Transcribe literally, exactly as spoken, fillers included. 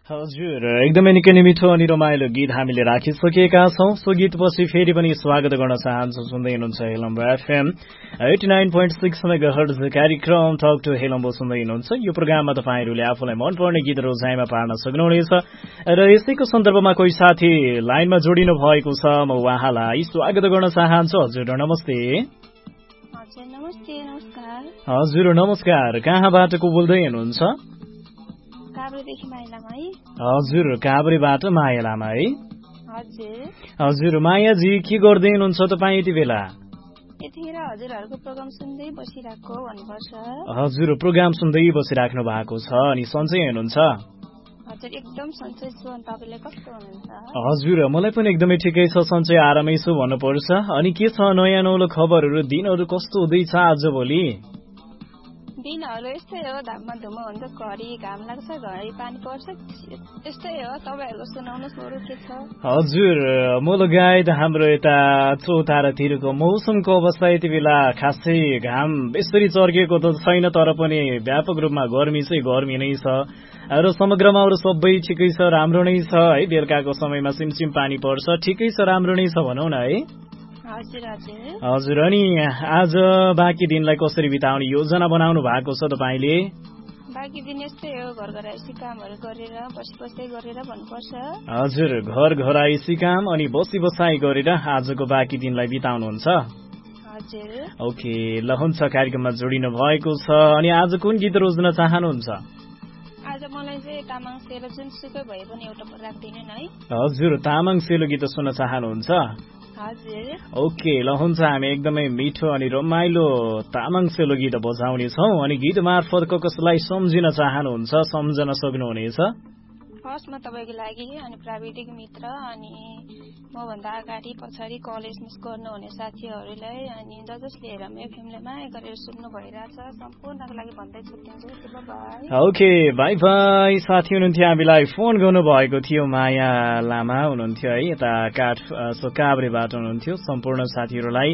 हजुर एकदमै निकै नै मिठो अनि रमाइलो गीत हामीले राखिसकेका छौं। सो गीतपछि फेरि पनि स्वागत गर्न चाहन्छु। सुन्दै हुनुहुन्छ हेलम्बो FM eighty nine point six megahertz कार्यक्रम टक टु हेलम्बो सुन्दै हुनुहुन्छ। यो प्रोग्राममा तपाईँहरूले आफूलाई मनपर्ने गीत रोजाइमा पार्न सक्नुहुनेछ र यसैको सन्दर्भमा कोही साथी लाइनमा जोडिनु भएको छ। म उहाँलाई स्वागत गर्न चाहन्छु। हजुर नमस्ते। हजुर नमस्ते। नमस्कार। हजुर नमस्कार। कहाँबाट को बोल्दै हुनुहुन्छ? काभ्रेदेखि माया लामा है। हजुर काभ्रेबाट माया लामा है। हजुर हजुर मायाजी के गर्दै हुनुहुन्छ तपाईँ यति बेला? यतिखेर हजुरहरूको प्रोग्राम सुन्दै बसिरहेको भन्नुपर्छ। हजुर प्रोग्राम सुन्दै बसिराख्नु भएको छ अनि सन्चै हुनुहुन्छ? हजुर एकदम सन्चै छु। अनि तपाईँले कस्तो हुनुहुन्छ? हजुर मलाई पनि एकदमै ठिकै छ, सन्चै आरामै छु भन्नुपर्छ। अनि के छ नयाँ नौलो खबरहरू? दिनहरू कस्तो हुँदैछ आजभोलि? दिनहरू यस्तै हो, घाममा धुम्म हुन्छ, घरि घाम लाग्छ, घरि पानी पर्छ, यस्तै हो। तपाईँहरूको सुनाउनुहोस् अरू के छ? हजुर म लगायत हाम्रो यता चौतारातिरको मौसमको अवस्था यति बेला खासै घाम यसरी चर्केको त छैन, तर पनि व्यापक रूपमा गर्मी चाहिँ गर्मी नै छ र समग्रमा अरू सबै ठिकै छ, राम्रो नै छ है। बेलुकाको समयमा सिमसिम पानी पर्छ, ठिकै छ, राम्रो नै छ भनौँ न है। हजुर हजुर हजुर अनि आज बाँकी दिनलाई कसरी बिताउने योजना बनाउनु भएको छ तपाईँले? बाँकी दिन यस्तै हो, घर घराइसी कामहरू गरेर बसी बसाइ गरेर भन्नुपर्छ। हजुर घर घराइसी काम अनि बसी बसाइ गरेर आजको बाँकी दिनलाई बिताउनुहुन्छ? हजुर ओके ल हुन्छ, कार्यक्रममा जोडिनु भएको छ। अनि आज कुन गीत रोज्न चाहनुहुन्छ? आज मलाई चाहिँ तामाङ सेलो जुनसुकै भए पनि एउटा राखिदिनु न है। हजुर तामाङ सेलो गीत सुन्न चाहनुहुन्छ? हजुर ओके ल हुन्छ, हामी एकदमै मिठो अनि रमाइलो तामाङ सेलो गीत बजाउने छौँ। अनि गीत मार्फत कसलाई सम्झिन चाहनुहुन्छ, सम्झन सक्नुहुनेछ? फर्स्टमा तपाईँको लागि अनि प्राविधिक मित्र अनि मभन्दा अगाडि पछाडि कलेज मिस गर्नुहुने साथीहरूलाई अनि ज जसले हेरम एफएमले माया गरेर सुन्नु भइरहेछ सम्पूर्णको लागि भन्दै छुट्टिन्छु। बाई। Okay by by. साथी हुनुहुन्थ्यो, हामीलाई फोन गर्नुभएको थियो माया लामा हुनुहुन्थ्यो है, यता काठ काभ्रेबाट हुनुहुन्थ्यो। सम्पूर्ण साथीहरूलाई